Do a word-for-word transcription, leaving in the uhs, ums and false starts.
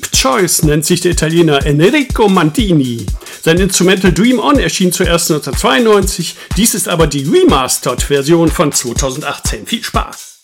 Choice nennt sich der Italiener Enrico Mantini. Sein Instrumental Dream On erschien zuerst neunzehnhundertzweiundneunzig, dies ist aber die Remastered-Version von zweitausendachtzehn. Viel Spaß!